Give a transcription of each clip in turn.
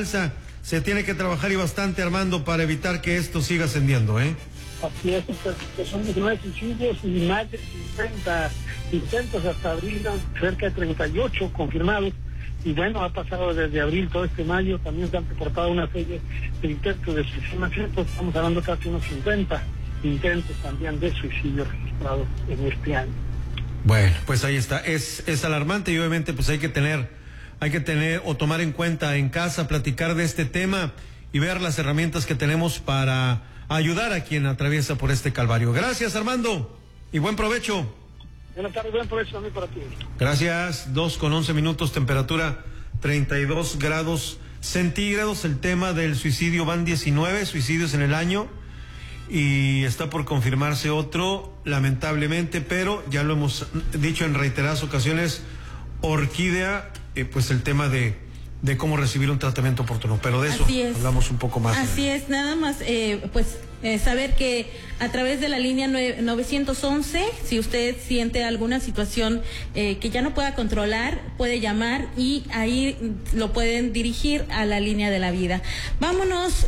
alza. Se tiene que trabajar y bastante, Armando, para evitar que esto siga ascendiendo, ¿eh? Así es, que son 19 suicidios y más de 50 intentos hasta abril, cerca de 38 confirmados. Y bueno, ha pasado desde abril todo este mayo, también se han reportado una serie de intentos de suicidio, estamos hablando casi unos 50 intentos también de suicidio registrados en este año. Bueno, pues ahí está, es alarmante y obviamente pues hay que tener o tomar en cuenta en casa, platicar de este tema y ver las herramientas que tenemos para ayudar a quien atraviesa por este calvario. Gracias, Armando, y buen provecho. Buenas tardes, buen provecho también para ti. Gracias. 2:11, temperatura 32 grados centígrados. El tema del suicidio, van 19 suicidios en el año y está por confirmarse otro, lamentablemente, pero ya lo hemos dicho en reiteradas ocasiones, Orquídea, pues el tema de cómo recibir un tratamiento oportuno, pero de eso hablamos un poco más. Así es, nada más, saber que a través de la línea 911, si usted siente alguna situación que ya no pueda controlar, puede llamar y ahí lo pueden dirigir a la línea de la vida. Vámonos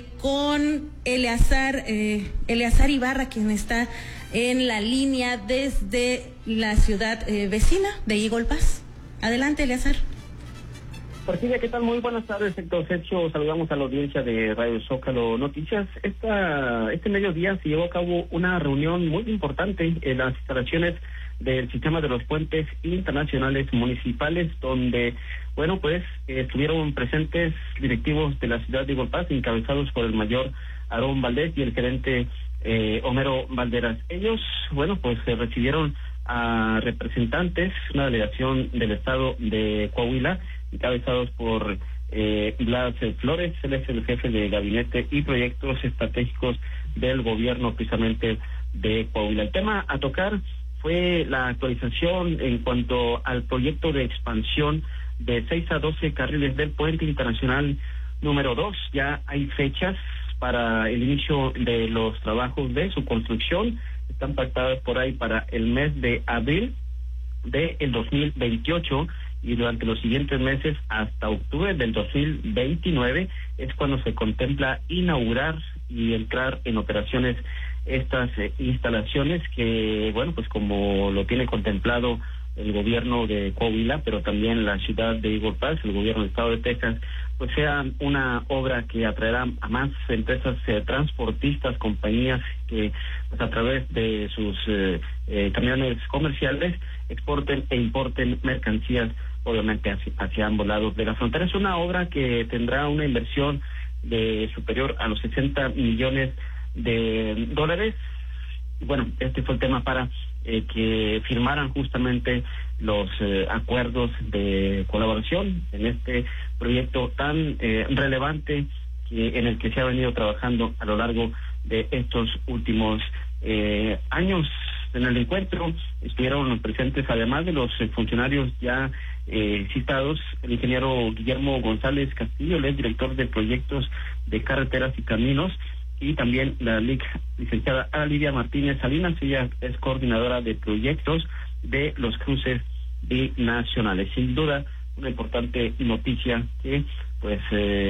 con Eleazar Ibarra, quien está en la línea desde la ciudad vecina de Eagle Pass. Adelante, Eleazar. Orquídea, ¿qué tal? Muy buenas tardes, Héctor Sergio. Saludamos a la audiencia de Radio Zócalo Noticias. Este mediodía se llevó a cabo una reunión muy importante en las instalaciones del sistema de los puentes internacionales municipales, donde, bueno, pues estuvieron presentes directivos de la ciudad de Eagle Pass, encabezados por el mayor Aarón Valdés y el gerente Homero Valderas. Ellos, bueno, pues recibieron a representantes, una delegación del estado de Coahuila, encabezados por Blas Flores. Él es el jefe de gabinete y proyectos estratégicos del gobierno precisamente de Coahuila. El tema a tocar fue la actualización en cuanto al proyecto de expansión de 6 a 12 carriles del puente internacional número 2. Ya hay fechas para el inicio de los trabajos de su construcción. Están pactadas por ahí para el mes de abril del 2028 y durante los siguientes meses hasta octubre del 2029 es cuando se contempla inaugurar y entrar en operaciones estas instalaciones que, bueno, pues como lo tiene contemplado el gobierno de Coahuila, pero también la ciudad de Eagle Pass, el gobierno del estado de Texas, pues sea una obra que atraerá a más empresas transportistas, compañías que pues a través de sus camiones comerciales exporten e importen mercancías, obviamente hacia ambos lados de la frontera. Es una obra que tendrá una inversión de superior a los 60 millones de dólares. Bueno, este fue el tema para que firmaran justamente los acuerdos de colaboración en este proyecto tan relevante en el que se ha venido trabajando a lo largo de estos últimos años. En el encuentro estuvieron presentes, además de los funcionarios ya citados, el ingeniero Guillermo González Castillo, él es director de proyectos de carreteras y caminos, y también la licenciada Lidia Martínez Salinas, ella es coordinadora de proyectos de los cruces binacionales. Sin duda, una importante noticia que pues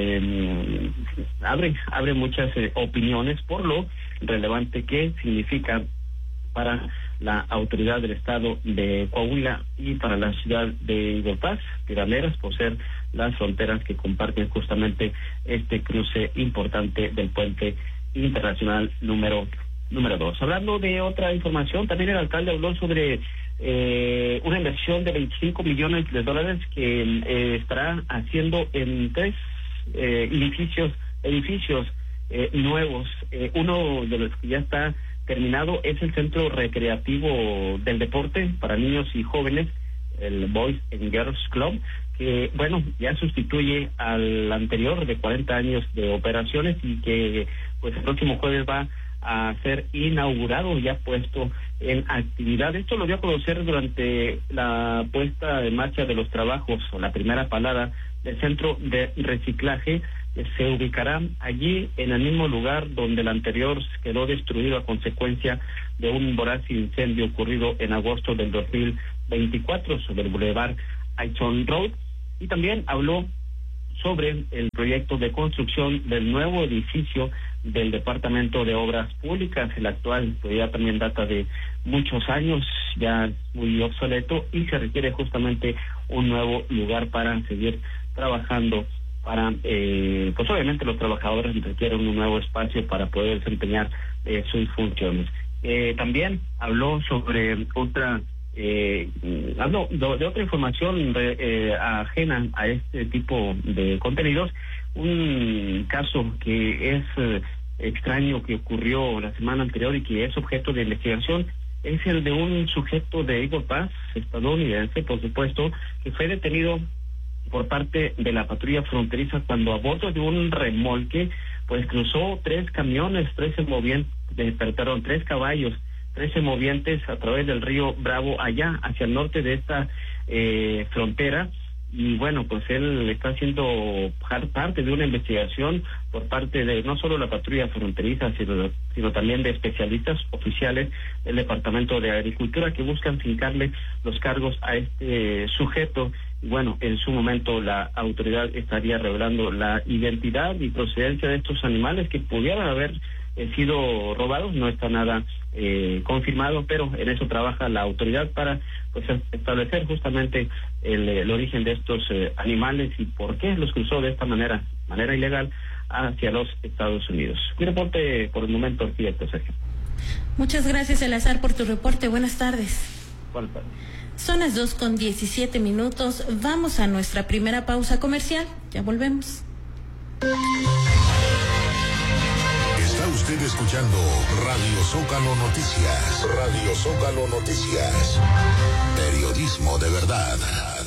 abre muchas opiniones por lo relevante que significa para la autoridad del estado de Coahuila y para la ciudad de Eagle Pass, Piedaleras, por ser las fronteras que comparten justamente este cruce importante del puente internacional número 2. Hablando de otra información, también el alcalde habló sobre una inversión de 25 millones de dólares que estará haciendo en 3 edificios nuevos. Uno de los que ya está terminado es el Centro Recreativo del Deporte para niños y jóvenes, el Boys and Girls Club, que, bueno, ya sustituye al anterior de 40 años de operaciones y que, pues, el próximo jueves va a ser inaugurado, ya puesto en actividad. Esto lo dio a conocer durante la puesta en marcha de los trabajos o la primera palada del centro de reciclaje, que se ubicará allí en el mismo lugar donde el anterior quedó destruido a consecuencia de un voraz incendio ocurrido en agosto del 2024 sobre el Boulevard Aichon Road. Y también habló sobre el proyecto de construcción del nuevo edificio del Departamento de Obras Públicas. El actual pues ya también data de muchos años, ya muy obsoleto, y se requiere justamente un nuevo lugar para seguir trabajando para, pues obviamente los trabajadores requieren un nuevo espacio para poder desempeñar sus funciones. También habló sobre otra, habló de otra información ajena a este tipo de contenidos, un caso que es extraño que ocurrió la semana anterior y que es objeto de investigación. Es el de un sujeto de Eagle Pass, estadounidense, por supuesto, que fue detenido por parte de la patrulla fronteriza cuando a bordo de un remolque pues cruzó 3 camiones, 3 caballos, 13 movientes a través del río Bravo allá hacia el norte de esta frontera. Y bueno, pues él está haciendo parte de una investigación por parte de no solo la patrulla fronteriza, sino también de especialistas oficiales del Departamento de Agricultura que buscan fincarle los cargos a este sujeto. Y bueno, en su momento la autoridad estaría revelando la identidad y procedencia de estos animales que pudieran haber sido robados. No está nada confirmado, pero en eso trabaja la autoridad para pues establecer justamente el origen de estos animales y por qué los cruzó de esta manera ilegal hacia los Estados Unidos. Mi reporte por el momento, Sergio. Muchas gracias, Eleazar, por tu reporte. Buenas tardes. Buenas tardes. Son las 2:17. Vamos a nuestra primera pausa comercial. Ya volvemos. Está usted escuchando Radio Zócalo Noticias. Radio Zócalo Noticias. Periodismo de verdad.